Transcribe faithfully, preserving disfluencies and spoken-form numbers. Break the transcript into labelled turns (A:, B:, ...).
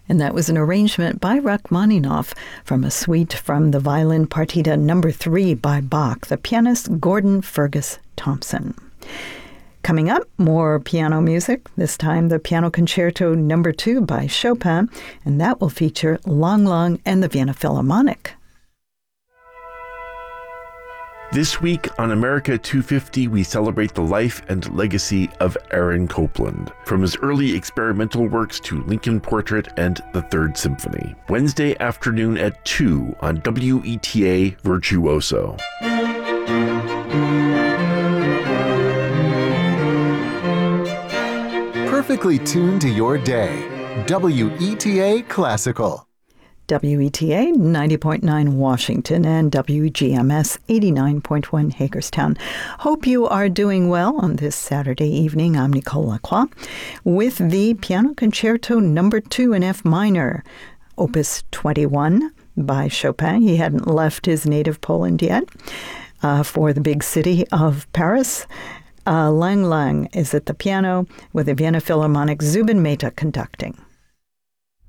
A: And that was an arrangement by Rachmaninoff from a suite from the Violin Partita number three by Bach, the pianist Gordon Fergus Thompson. Coming up, more piano music, this time the Piano Concerto number two by Chopin, and that will feature Lang Lang and the Vienna Philharmonic.
B: This week on America two fifty, we celebrate the life and legacy of Aaron Copland, from his early experimental works to Lincoln Portrait and the Third Symphony. Wednesday afternoon at two on W E T A Virtuoso.
C: Perfectly tuned to your day. W E T A Classical.
A: W E T A ninety point nine Washington and W G M S eighty-nine point one Hagerstown. Hope you are doing well on this Saturday evening. I'm Nicole Lacroix with the Piano Concerto number two in F minor, Opus twenty-one by Chopin. He hadn't left his native Poland yet uh, for the big city of Paris. Uh, Lang Lang is at the piano with the Vienna Philharmonic, Zubin Mehta conducting.